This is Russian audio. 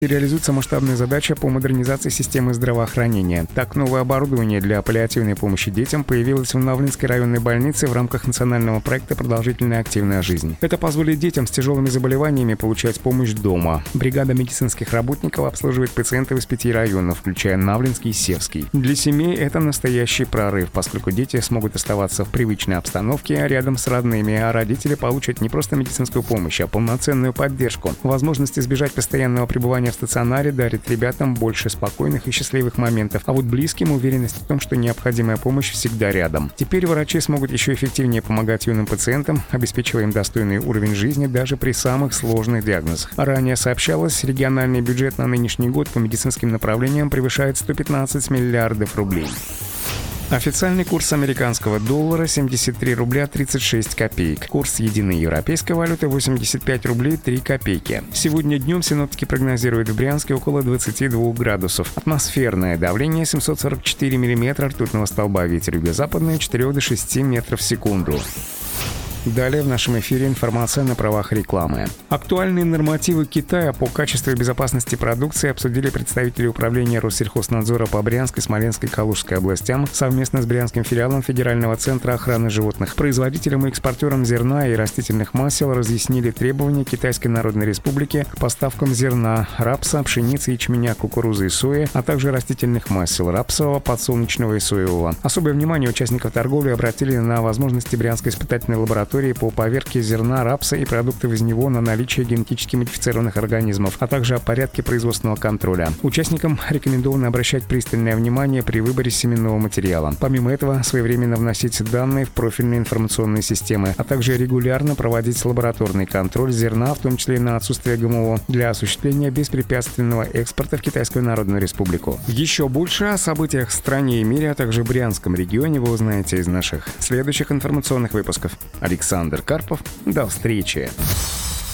И реализуется масштабная задача по модернизации системы здравоохранения. Так, новое оборудование для паллиативной помощи детям появилось в Навлинской районной больнице в рамках национального проекта «Продолжительная активная жизнь». Это позволит детям с тяжелыми заболеваниями получать помощь дома. Бригада медицинских работников обслуживает пациентов из 5 районов, включая Навлинский и Севский. Для семей это настоящий прорыв, поскольку дети смогут оставаться в привычной обстановке рядом с родными, а родители получат не просто медицинскую помощь, а полноценную поддержку. Возможность избежать постоянного пребывания в стационаре дарит ребятам больше спокойных и счастливых моментов, а вот близким уверенность в том, что необходимая помощь всегда рядом. Теперь врачи смогут еще эффективнее помогать юным пациентам, обеспечивая им достойный уровень жизни даже при самых сложных диагнозах. Ранее сообщалось, региональный бюджет на нынешний год по медицинским направлениям превышает 115 миллиардов рублей. Официальный курс американского доллара — 73 рубля 36 копеек. Курс единой европейской валюты — 85 рублей 3 копейки. Сегодня днем синоптики прогнозируют в Брянске около 22 градусов. Атмосферное давление — 744 миллиметра ртутного столба. Ветер юго-западный — 4 до 6 метров в секунду. Далее в нашем эфире информация на правах рекламы. Актуальные нормативы Китая по качеству и безопасности продукции обсудили представители управления Россельхознадзора по Брянской, Смоленской и Калужской областям совместно с Брянским филиалом Федерального центра охраны животных. Производителям и экспортерам зерна и растительных масел разъяснили требования Китайской Народной Республики к поставкам зерна, рапса, пшеницы, ячменя, кукурузы и сои, а также растительных масел рапсового, подсолнечного и соевого. Особое внимание участников торговли обратили на возможности Брянской испытательной лаборатории по поверке зерна, рапса и продуктов из него на наличие генетически модифицированных организмов, а также о порядке производственного контроля. Участникам рекомендовано обращать пристальное внимание при выборе семенного материала. Помимо этого, своевременно вносить данные в профильные информационные системы, а также регулярно проводить лабораторный контроль зерна, в том числе на отсутствие ГМО, для осуществления беспрепятственного экспорта в Китайскую Народную Республику. Еще больше о событиях в стране и мире, а также в Брянском регионе вы узнаете из наших следующих информационных выпусков. Александр Карпов. До встречи.